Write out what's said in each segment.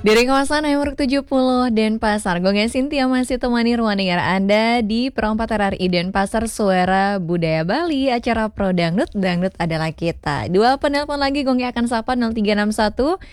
Dari kawasan Nomor 70 Denpasar, Gonga Sintia masih temani ruang dengar Anda di Perempatan RRI Denpasar, Suara Budaya Bali, acara Pro Dangdut, Dangdut adalah kita. Dua penelpon lagi Gonga akan sapa 0361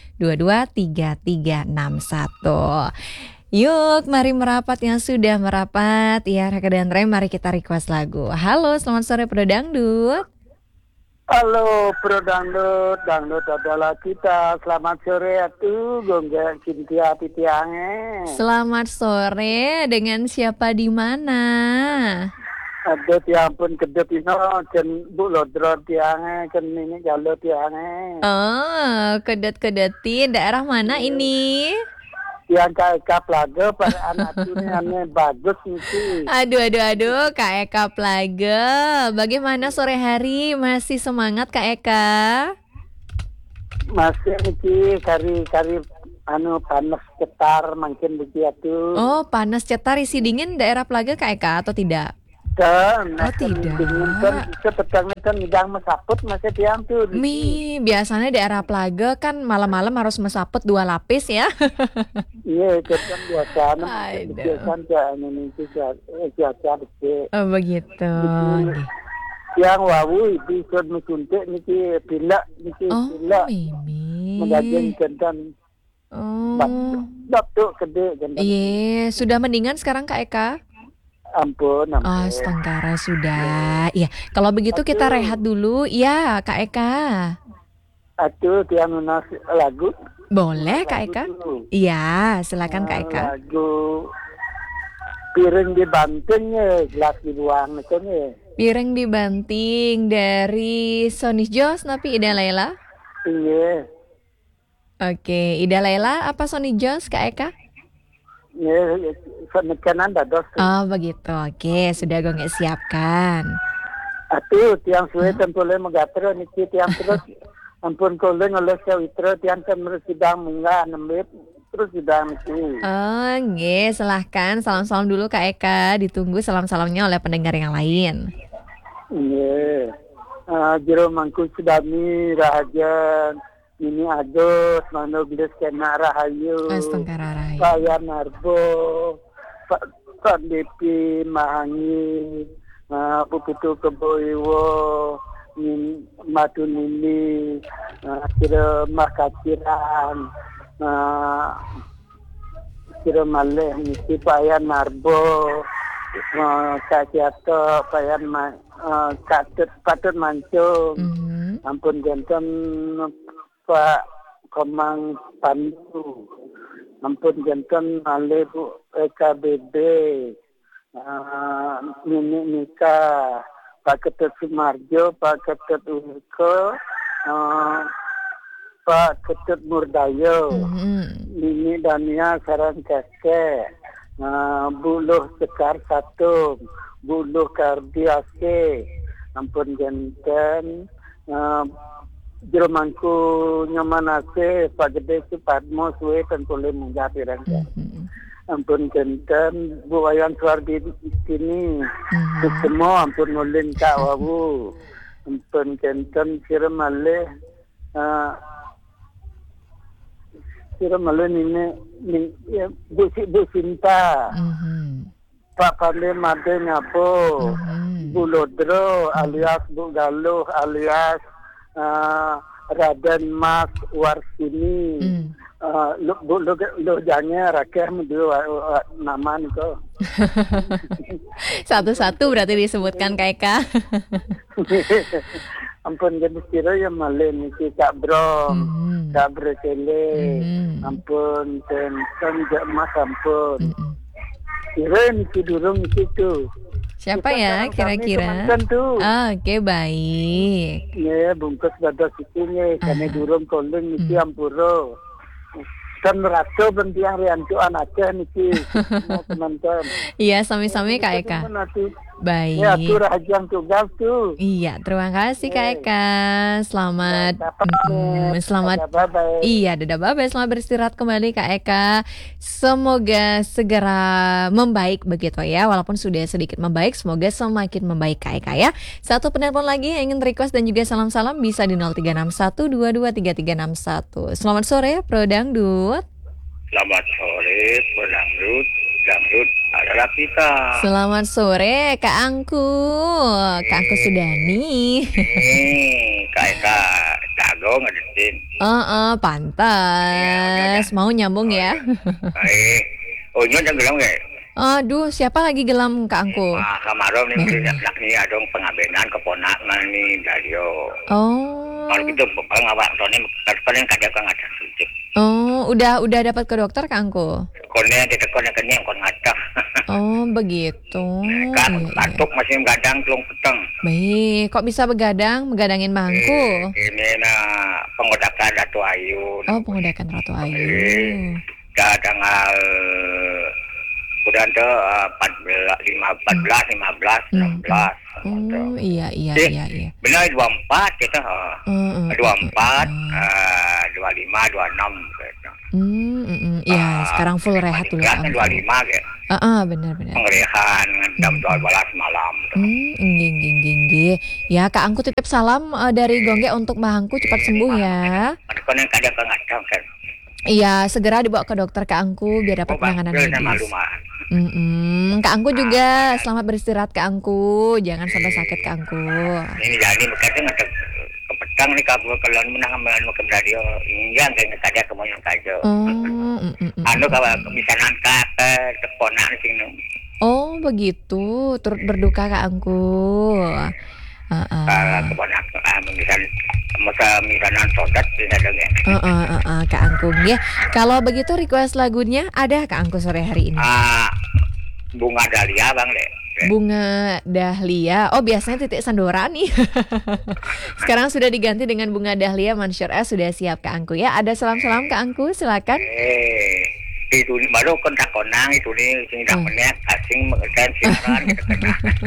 223361. Yuk, mari merapat yang sudah merapat. Ya, Raka dan Rem, mari kita request lagu. Halo, selamat sore Pro Dangdut. Halo, Pro Dangdut, Dangdut adalah kita. Selamat sore atuh, Gonga Cynthia Pitiange. Selamat sore, dengan siapa di mana? Aduh, ya ampun kedep ino, jen Bu Lodro tiange, jen ini jalo tiange. Oh, kedet-kedetin, daerah mana ini? Yang kayak laga pada anak ini aneh bagus nih. Aduh, Kak Eka Plage. Bagaimana sore hari? Masih semangat Kak Eka? Masih nih, kari panas cetar makin begitu. Oh, panas cetar isi dingin daerah Plage Kak Eka atau tidak? Oh, tidak. Sepedangnya kan hidang mesaput masih tiang tuh. Biasanya daerah Plage kan malam-malam harus mesaput 2 lapis ya. Iya, itu kan biasa. Biasanya Oh, begitu. Yang wawu bisa mensuntik niki bila Mimi. mengajen kendan. Oh. Batuk gede kendan. Iya, sudah mendingan sekarang Kak Eka? Ampun. Astagfirullah sudah. Iya, kalau begitu kita rehat dulu. Ya, Kak Eka. Atuh tiang nunas lagu. Boleh Kak Eka? Iya, silakan Kak Eka. Lagu piring dibanting ya, gelas dibuang itu ya. Piring dibanting dari Sony Jos Napi Ida Laila. Iya. Oke, Ida Laila apa Sony Jos Kak Eka? Ya, penekanan dados. Oh begitu, oke sudah gue nggak siapkan. Atuh tiang suwe tempole megatro niki tiang terus ampun koleng oleh sawitro tiang terus sidang munggah nemit terus sidang niki. Oh nggih, silahkan salam-salam dulu Kak Eka, ditunggu salam-salamnya oleh pendengar yang lain. Iya. Jero mangku sudami rahajan ini Agus, Mano Gles Kena Rahayu, Astagfirullah. Saya Narbo, Pak Depi Mahangi, Puputu Keboiwo, Matu Nini, Kira Makaciran, Kira Maleh, Misi Payan Narbo, Kak Siato, Payan Patut Mancung, ampun jantan Pak Komang Pandu, ampun jantan Ale Bu EKBB, Nini Nika, Pak Ketut Sumarjo, Pak Ketut Uniko, Pak Ketut Murdayo, Nini Dania Sarang Keke, Buluh Sekar Satu, Buluh Kardiase, ampun jantan, Jermanku nyamanase Pak Gede Supadmo suwe kan boleh munggah pirang. Ampun genten Bu Wayan Suardi sini. Semua ampun mulin Kak Wawu. Ampun genten sira malih ini Bu Sinta. Pak Pandey Made Ngapo. Bu Lodro alias Bu Galuh alias Raden Mas Warsini, lo jangan rakyat dulu nama itu. Satu-satu berarti disebutkan Kak Eka. Ampun jadi kira ya malah niki Kak Bro, Kak Brekele, ampun ten Mas ampun. Kira niki durung niki tu. Siapa ya kira-kira? Oke, baik. Ya, bungkus badas itunya, kami durung koleng niki ampuro. Kan ratu bentiang riantu anaknya niki, teman-teman. Iya, sami-sami Kak Eka. Baik. Ya, tu rajang tugas tu. Iya, terima kasih Kak Eka. Selamat. Selamat. Iya, dadah bye-bye. Selamat beristirahat kembali Kak Eka. Semoga segera membaik begitu ya. Walaupun sudah sedikit membaik, semoga semakin membaik Kak Eka ya. Satu penelpon lagi yang ingin request dan juga salam-salam bisa di 0361 223361. Selamat sore Pro Dangdut. Selamat sore, Dangdut. Dangdut adalah kita. Selamat sore Kak Angku. Kak Angku Sudani. Kak Eka Dago ngedetin. Pantas. Mau nyambung ya? Baik. Oh, nyonya gelam gak? Aduh, siapa lagi gelam Kak Angku? Kamarom nih anak nih adong pengabenan keponakan nih Dario. Kalau gitu pengawak soalnya kalian kadang ada suntik. Udah dapat ke dokter Kak Angku? Konnya ditekonnya kenyang kon ngacak. Begitu. Kan batuk masih gadang tulung peteng. Baik, kok bisa begadangin bangku? Ini pengodakan Ratu Ayu. Pengodakan Ratu Ayu. Tanggal udah tuh 14, 16. Iya. Benar 24 kita. 24, 25, 26 gitu. Iya, sekarang full rehat dulu Kak Angku. 25 gitu. Benar. Pengerihan jam 12 malam. Nggih. Ya, Kak Angku titip salam dari Gongge untuk Mbah Angku cepat sembuh ya. Kon yang kadang ngacang kan. Iya, segera dibawa ke dokter Kak Angku biar dapat penanganan medis. Kak Angku juga selamat beristirahat Kak Angku, jangan sampai sakit Kak Angku. Ini jadi kadang ada kepetang nih kabur kalau menang sama ke radio. Iya kayak kada kemoyong kajo. Kalau bisa nangka teponan sing. Begitu, turut berduka Kak Angku. Keponakan misalnya sodat bisa dengar. Kak Angku ya. Kalau begitu request lagunya ada Kak Angku sore hari ini? Bunga Dahlia Bang Le. Bunga Dahlia. Biasanya Titik Sandora nih. Sekarang sudah diganti dengan Bunga Dahlia. Mansyur S sudah siap Kak Angku ya. Ada salam-salam Kak Angku, silakan. Itu baru kontak-konang itu nih sing dapenek asing mengerti siaran gitu kan.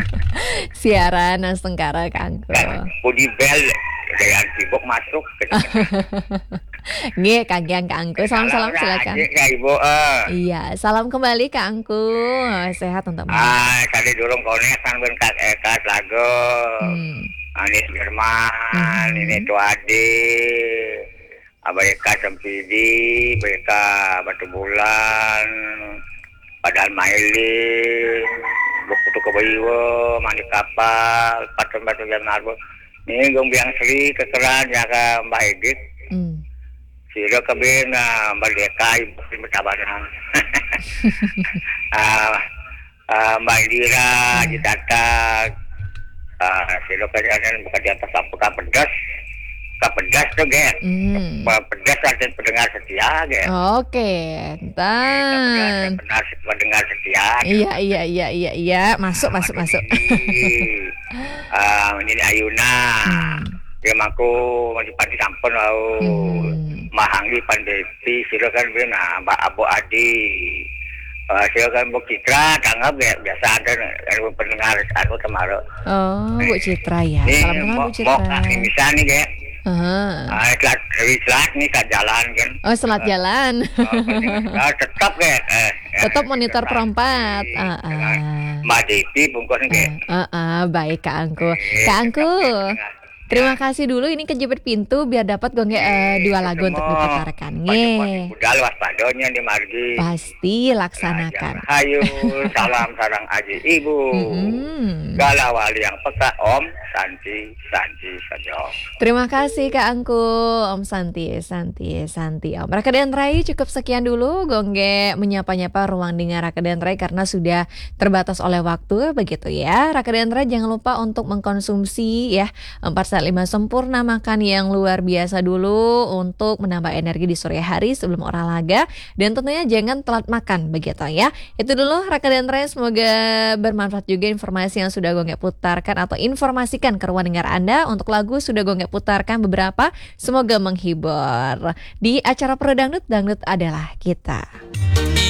Siaran Astengkara Kak Angku. Budi Bel yang sibuk masuk gitu. Nggih, kagian Kak Angku. Salam-salam silakan. Ya Ibu. Iya, salam kembali Kak Angku. Sehat untuk tadi durung konekan ben Kak Eka lagu. Anis Firman, ini Tu Adi. Abeka Sempidi, Abeka Batu Bulan, Padahal Maili, Buku Kebayiwo, Mandi Kapal, Patun Batu Jam Narbo. Ini Gong Biang Sri, kekeran jaga Mbak Edith. Siro kebin Mbak Deka, Ibu Sri Betabanan. Mbak Indira, Jitata, Siro kerjaan bukan di atas apa pedas. Pedas tuh Gen. Pedas ada pendengar setia Gen. Oke, entar. Pendengar setia. Iya. Masuk. Ini Ayuna. Dia maku masih pati sampun Mahanggi Pandepi silakan bina Mbak Abu Adi. Silakan Bu Citra tanggap biasa ada pendengar aku kemarin. Bu Citra ya. Salam kenal Bu Citra. Ini bisa nih Gen. Selat nih ke jalan kan. Selat jalan. Tetap kan. Tetap monitor perempat. Mbak Devi bungkus kan. Baik Kak Angku. Kak Angku, terima kasih dulu ini kejepit pintu biar dapat Gongge 2 lagu untuk diputarkan. Udah lewat padonya di margi. Pasti laksanakan. Ayo salam sarang aji ibu. Galawali yang peka Om Santi saja. Terima kasih Kak Angku, Om Santi Om. Raka dan Rai cukup sekian dulu Gongge menyapa-nyapa ruang dengar Raka dan Rai karena sudah terbatas oleh waktu begitu ya. Raka dan Rai jangan lupa untuk mengkonsumsi ya 4 saat 5 sempurna makan yang luar biasa dulu untuk menambah energi di sore hari sebelum olahraga dan tentunya jangan telat makan begitu ya. Itu dulu Raka dan Rai, semoga bermanfaat juga informasi yang sudah Gongge putarkan atau informasikan ke ruang dengar Anda. Untuk lagu sudah Gongge putarkan beberapa, semoga menghibur. Di acara Pro Dangdut, Dangdut adalah kita.